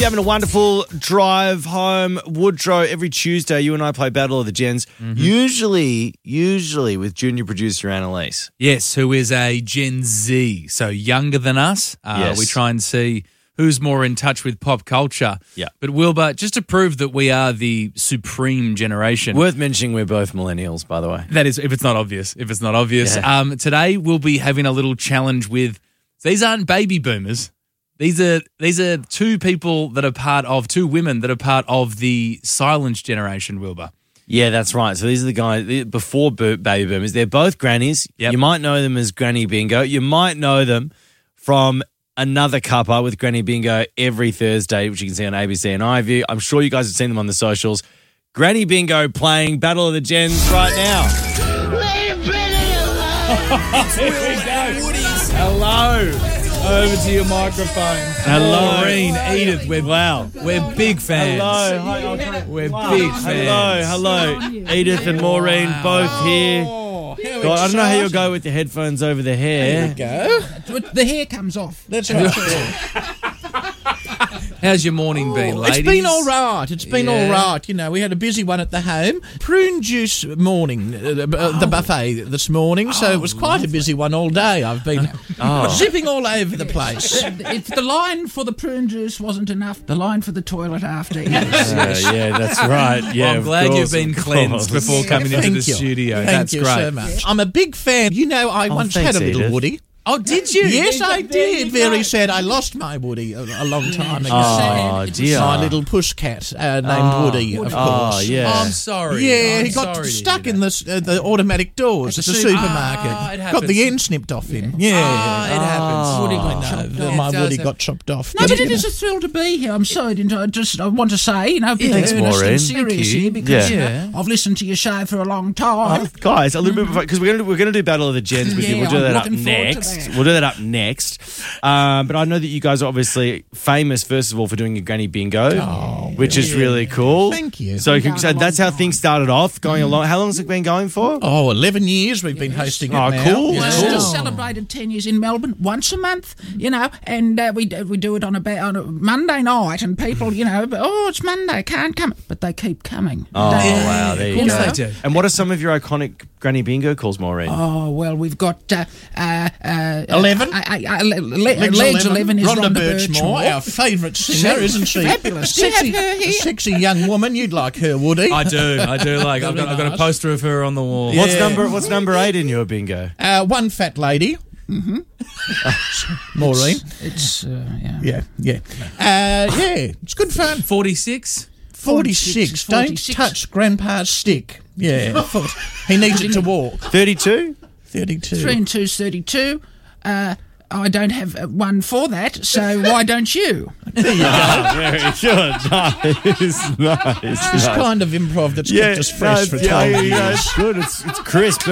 You're having a wonderful drive home. Woodrow, every Tuesday, you and I play Battle of the Gens, usually with junior producer Annalise. Yes, who is a Gen Z, so younger than us. Yes. We try and see who's more in touch with pop culture. Yeah. But Wilbur, just to prove that we are the supreme generation. Worth mentioning we're both millennials, by the way. That is, if it's not obvious. Yeah. Today we'll be having a little challenge with, these aren't baby boomers. These are two women that are part of the silent generation, Wilbur. Yeah, that's right. So these are the guys before baby boomers. They're both grannies. Yep. You might know them as Granny Bingo. You might know them from another cuppa with Granny Bingo every Thursday, which you can see on ABC and iView. I'm sure you guys have seen them on the socials. Granny Bingo playing Battle of the Gens right now. Here we go. Hello. Over to your microphone. Hello. Maureen, Edith, we're big fans. Hello. Hi, We're big fans. Hello. Edith and Maureen both here. Oh, how God, I don't know how you'll exciting. go with the headphones over the hair. Go. The hair comes off. That's right. How's your morning been, ladies? It's been all right. It's been Yeah. all right. You know, we had a busy one at the home. Prune juice morning, the buffet this morning. So it was quite a busy one all day. I've been zipping all over the place. If the line for the prune juice wasn't enough, the line for the toilet after is. Yeah, that's right. Yeah, Well, I'm of glad course, you've been of cleansed course. before coming into Thank the you. studio. Thank That's you great. so much. I'm a big fan. You know, I once thanks, had a little Edith. Woody. Oh, did you? Yes, I did. Very sad. I lost my Woody a long time ago. Oh, dear. My little push cat named Woody, of course. Oh, yeah. Oh, I'm sorry. Yeah, I'm he got sorry to stuck hear in that. the automatic doors at the supermarket. Ah, it got happens. the end snipped off him. Yeah. Ah, it happens. Woody I got know, chopped my off. It does Woody happen. got chopped off. No, but it is a thrill to be here. I'm sorry. I want to say, a bit Thanks, earnest Maureen. and serious Thank you. here because Yeah. I've listened to your show for a long time. Guys, a little bit before, because we're gonna do Battle of the Gens with you. Yeah, We'll do I'm that up looking forward to next. that. We'll do that up next. But I know that you guys are obviously famous, first of all, for doing a Granny Bingo, which is really cool. Thank you. So, We've done so a that's long how things started off, going along. How long has it been going for? Oh, 11 years we've been hosting it Oh, now. cool. Yeah. Well, Cool. just celebrated 10 years in Melbourne once a month, and we do it on a Monday night, and people, it's Monday, can't come, but they keep coming. Oh, wow, there you Of go. course they do. And what are some of your iconic Granny Bingo calls, Maureen? Oh, well, we've got 11? Legs 11 is Rhonda Rhonda Birchmore, our favourite singer, isn't she? Fabulous. Do you have her here? Sexy young woman. You'd like her, Woody. I do. Like, I've got a nice. poster of her on the wall. Yeah. What's number 8 in your bingo? One fat lady. Maureen. It's, Yeah. It's good fun. 46? 46. Don't 46. touch Grandpa's stick. Yeah. He needs it to walk. 32? 32. 3 and 2's 32. I don't have one for that, so why don't you? Very good. Nice. This kind of improv that's kept us fresh for 12 years. It's good. It's crisp.